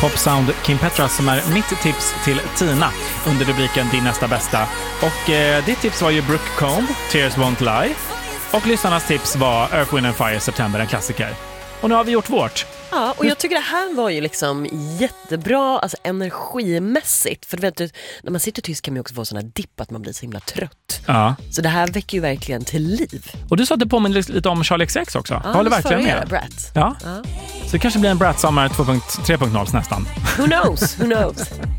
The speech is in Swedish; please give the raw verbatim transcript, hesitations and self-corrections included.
popsound Kim Petras som är mitt tips till Tina under rubriken Din nästa bästa. Och eh, ditt tips var ju Brooke Combe, Tears Won't Lie. Och lyssnarnas tips var Earth, Wind and Fire, September, en klassiker. Och nu har vi gjort vårt. Ja, och jag tycker det här var ju liksom jättebra, alltså energimässigt. För vet du, när man sitter tyst kan man ju också få sån här dipp att man blir så himla trött. Ja. Så det här väcker ju verkligen till liv. Och du sa att det påminner lite om Charlie X C X också. Ja, jag håller verkligen med. Brat. Ja. Ja. Så det kanske blir en Brat Summer två punkt tre punkt noll nästan. Who knows? Who knows?